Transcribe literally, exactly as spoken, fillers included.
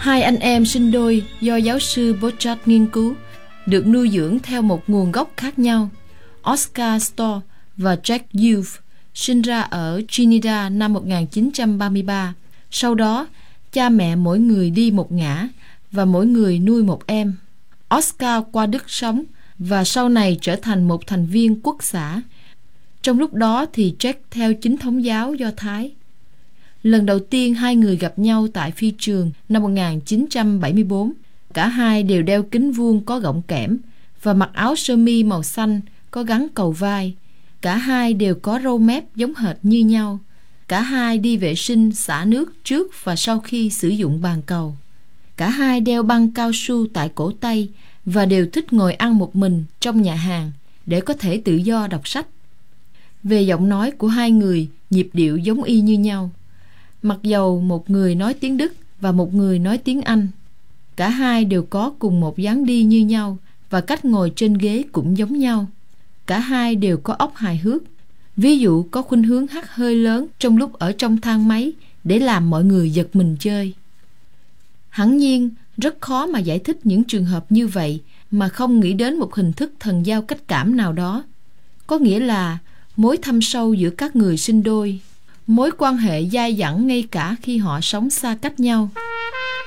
Hai anh em sinh đôi do giáo sư Borchardt nghiên cứu được nuôi dưỡng theo một nguồn gốc khác nhau. Oscar Storr và Jack Youth sinh ra ở Trinidad năm một nghìn chín trăm ba mươi ba. Sau đó, cha mẹ mỗi người đi một ngả và mỗi người nuôi một em. Oscar qua Đức sống và sau này trở thành một thành viên quốc xã. Trong lúc đó thì Jack theo chính thống giáo Do Thái. Lần đầu tiên hai người gặp nhau tại phi trường năm một nghìn chín trăm bảy mươi bốn. Cả hai đều đeo kính vuông có gọng kẽm và mặc áo sơ mi màu xanh có gắn cầu vai. Cả hai đều có râu mép giống hệt như nhau. Cả hai đi vệ sinh xả nước trước và sau khi sử dụng bàn cầu. Cả hai đeo băng cao su tại cổ tay và đều thích ngồi ăn một mình trong nhà hàng để có thể tự do đọc sách. Về giọng nói của hai người, nhịp điệu giống y như nhau. Mặc dầu một người nói tiếng Đức và một người nói tiếng Anh, cả hai đều có cùng một dáng đi như nhau và cách ngồi trên ghế cũng giống nhau. Cả hai đều có óc hài hước, ví dụ có khuynh hướng hắt hơi lớn trong lúc ở trong thang máy để làm mọi người giật mình chơi. Hẳn nhiên, rất khó mà giải thích những trường hợp như vậy mà không nghĩ đến một hình thức thần giao cách cảm nào đó. Có nghĩa là mối thâm sâu giữa các người sinh đôi, mối quan hệ dai dẳng ngay cả khi họ sống xa cách nhau.